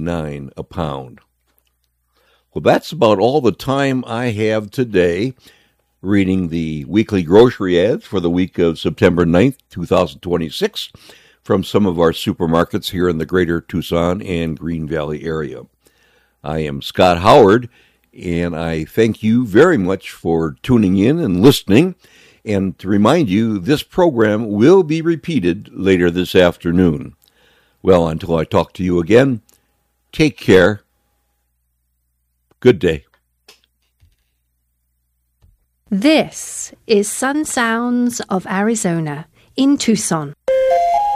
$1.99 a pound. Well, that's about all the time I have today reading the weekly grocery ads for the week of September 9th, 2026 from some of our supermarkets here in the greater Tucson and Green Valley area. I am Scott Howard, and I thank you very much for tuning in and listening. And to remind you, this program will be repeated later this afternoon. Well, until I talk to you again, take care. Good day. This is Sun Sounds of Arizona in Tucson.